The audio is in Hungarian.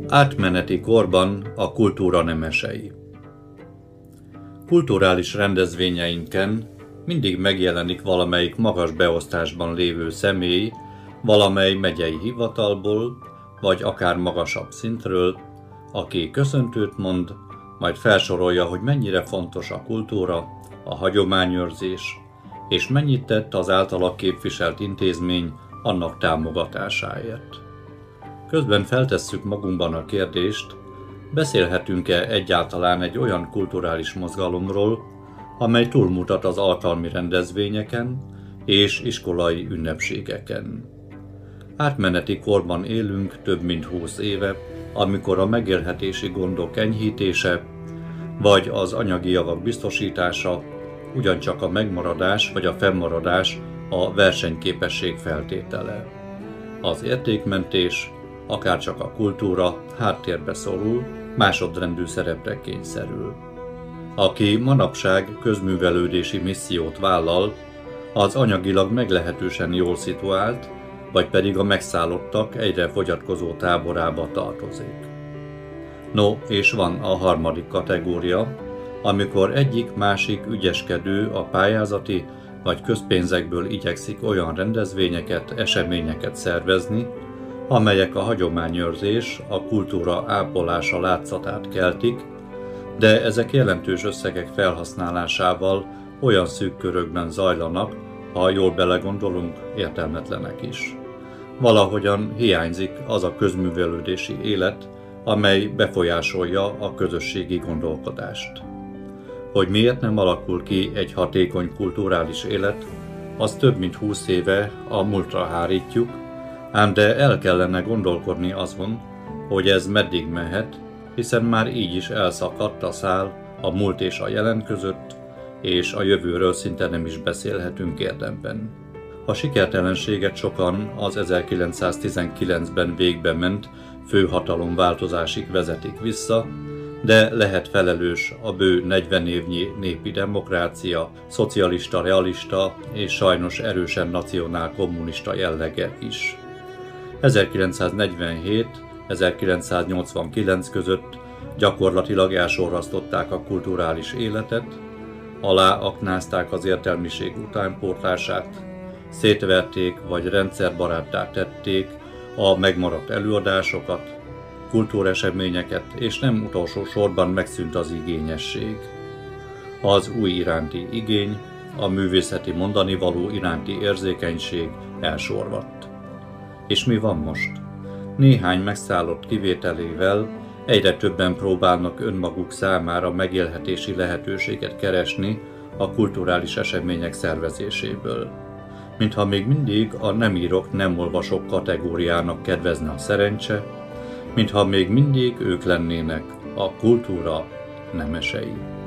Átmeneti korban a kultúra nemesei. Kulturális rendezvényeinken mindig megjelenik valamelyik magas beosztásban lévő személy, valamely megyei hivatalból, vagy akár magasabb szintről, aki köszöntőt mond, majd felsorolja, hogy mennyire fontos a kultúra, a hagyományőrzés, és mennyit tett az általa képviselt intézmény annak támogatásáért. Közben feltesszük magunkban a kérdést, beszélhetünk-e egyáltalán egy olyan kulturális mozgalomról, amely túlmutat az alkalmi rendezvényeken és iskolai ünnepségeken. Átmeneti korban élünk több mint 20 éve, amikor a megélhetési gondok enyhítése, vagy az anyagi javak biztosítása, ugyancsak a megmaradás vagy a fennmaradás a versenyképesség feltétele. Az értékmentés, akárcsak a kultúra háttérbe szorul, másodrendű szerepre kényszerül. Aki manapság közművelődési missziót vállal, az anyagilag meglehetősen jól szituált, vagy pedig a megszállottak egyre fogyatkozó táborába tartozik. No, és van a harmadik kategória, amikor egyik-másik ügyeskedő a pályázati vagy közpénzekből igyekszik olyan rendezvényeket, eseményeket szervezni, amelyek a hagyományőrzés, a kultúra ápolása látszatát keltik, de ezek jelentős összegek felhasználásával olyan szűk körökben zajlanak, ha jól belegondolunk, értelmetlenek is. Valahogyan hiányzik az a közművelődési élet, amely befolyásolja a közösségi gondolkodást. Hogy miért nem alakul ki egy hatékony kulturális élet, az több mint 20 éve a múltra hárítjuk, ám de el kellene gondolkodni azon, hogy ez meddig mehet, hiszen már így is elszakadt a szál a múlt és a jelen között, és a jövőről szinte nem is beszélhetünk érdemben. A sikertelenséget sokan az 1919-ben végbe ment főhatalomváltozásig vezetik vissza, de lehet felelős a bő 40 évnyi népi demokrácia, szocialista, realista és sajnos erősen nacionál-kommunista jellege is. 1947-1989 között gyakorlatilag elsorrasztották a kulturális életet, aláaknázták az értelmiség utánpótlását, szétverték vagy rendszerbaráttá tették a megmaradt előadásokat, kultúreseményeket, és nem utolsó sorban megszűnt az igényesség. Az új iránti igény, a művészeti mondanivaló iránti érzékenység elsorvadt. És mi van most? Néhány megszállott kivételével egyre többen próbálnak önmaguk számára megélhetési lehetőséget keresni a kulturális események szervezéséből. Mintha még mindig a nem írok, nem olvasok kategóriának kedvezne a szerencse, mintha még mindig ők lennének a kultúra nemesei.